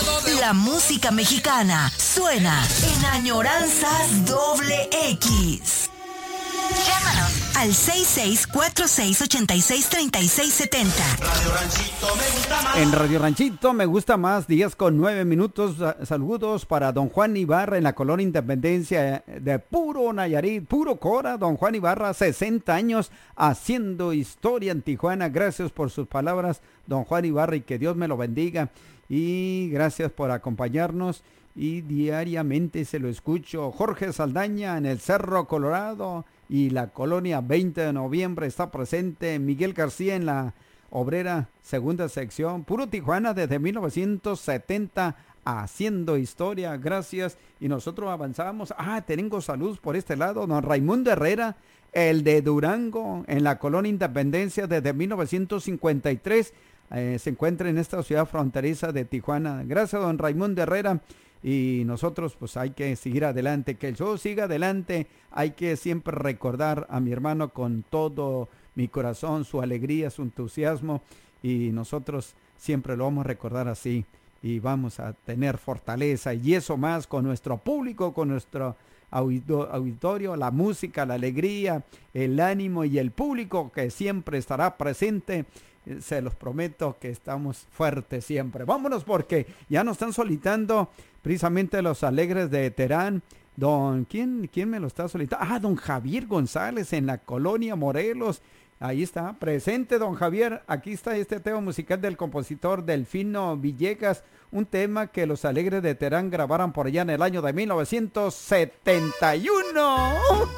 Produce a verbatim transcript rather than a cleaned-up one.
La música mexicana suena en Añoranzas Doble X. Llámanos al seis seis cuatro seis ocho seis tres seis siete cero. Radio Ranchito me gusta más. En Radio Ranchito me gusta más, días con nueve minutos. Saludos para don Juan Ibarra en la colonia Independencia de Puro Nayarit, Puro Cora. Don Juan Ibarra, sesenta años haciendo historia en Tijuana. Gracias por sus palabras, don Juan Ibarra, y que Dios me lo bendiga. Y gracias por acompañarnos. Y diariamente se lo escucho. Jorge Saldaña en el Cerro Colorado y la colonia veinte de noviembre está presente. Miguel García en la Obrera, segunda sección. Puro Tijuana desde mil novecientos setenta haciendo historia. Gracias. Y nosotros avanzamos. Ah, tengo salud por este lado. Don Raimundo Herrera, el de Durango, en la colonia Independencia desde mil novecientos cincuenta y tres. Eh, se encuentra en esta ciudad fronteriza de Tijuana. Gracias, don Raimundo Herrera. Y nosotros pues hay que seguir adelante, que el show siga adelante. Hay que siempre recordar a mi hermano con todo mi corazón, su alegría, su entusiasmo, y nosotros siempre lo vamos a recordar así, y vamos a tener fortaleza y eso más con nuestro público, con nuestro auditorio, la música, la alegría, el ánimo y el público que siempre estará presente. Se los prometo que estamos fuertes siempre. Vámonos porque ya nos están solicitando precisamente los alegres de Terán. Don, ¿quién, quién me lo está solicitando? Ah, don Javier González en la colonia Morelos. Ahí está, presente don Javier. Aquí está este tema musical del compositor Delfino Villegas. Un tema que los alegres de Terán grabaron por allá en el año de mil novecientos setenta y uno.